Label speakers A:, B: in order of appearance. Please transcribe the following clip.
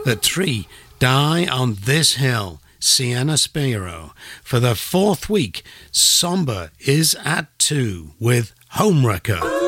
A: The tree die on this hill, Sienna Spiro. For the fourth week, Somber is at 2 with Homewrecker.